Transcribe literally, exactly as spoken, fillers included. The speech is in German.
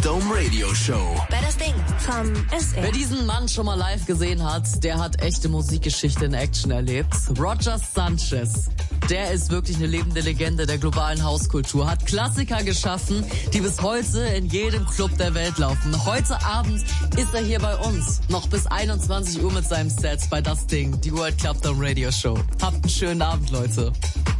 Dome Radio Show. Bei das Ding vom S R. Wer diesen Mann schon mal live gesehen hat, der hat echte Musikgeschichte in Action erlebt. Roger Sanchez. Der ist wirklich eine lebende Legende der globalen Hauskultur, hat Klassiker geschaffen, die bis heute in jedem Club der Welt laufen. Heute Abend ist er hier bei uns, noch bis einundzwanzig Uhr mit seinem Set bei Das Ding, die World Club Dome Radio Show. Habt einen schönen Abend, Leute.